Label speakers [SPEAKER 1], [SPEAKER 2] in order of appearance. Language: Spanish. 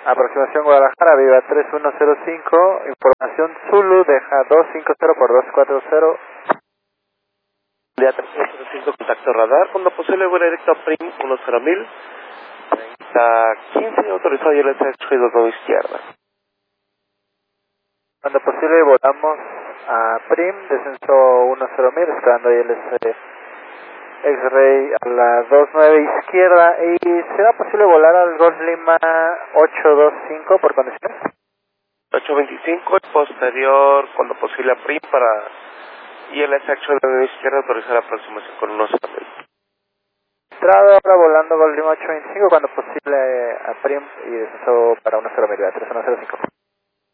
[SPEAKER 1] Aproximación Guadalajara, Viva 3105, información Zulu, deja 250 por 240.
[SPEAKER 2] Día 3105, contacto radar, cuando posible vuelo directo a PRIM 100.000, 3015, autorizado y el ruido con izquierda.
[SPEAKER 1] Cuando posible volamos a PRIM, descenso 10.000, esperando ahí el X-Ray a la 29 izquierda. ¿Y será posible volar al Golf Lima 825 por condiciones?
[SPEAKER 2] 825, posterior, cuando posible a PRIM para ILS actual de la izquierda, autorizar la aproximación con 100.000.
[SPEAKER 1] Entrado ahora volando Golf Lima 825, cuando posible a PRIM y descenso para 10.000, 3105.